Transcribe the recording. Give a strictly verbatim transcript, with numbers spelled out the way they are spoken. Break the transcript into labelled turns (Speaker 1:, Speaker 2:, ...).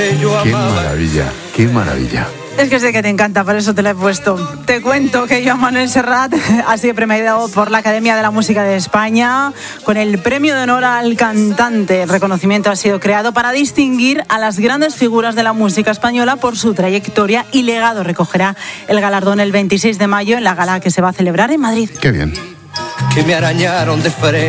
Speaker 1: Qué maravilla, qué maravilla.
Speaker 2: Es que sé que te encanta, por eso te la he puesto. Te cuento que Joan Manuel Serrat ha sido premiado por la Academia de la Música de España con el Premio de Honor al Cantante. El reconocimiento ha sido creado para distinguir a las grandes figuras de la música española por su trayectoria y legado. Recogerá el galardón el veintiséis de mayo en la gala que se va a celebrar en Madrid.
Speaker 1: Qué bien.
Speaker 3: Que me arañaron de frente.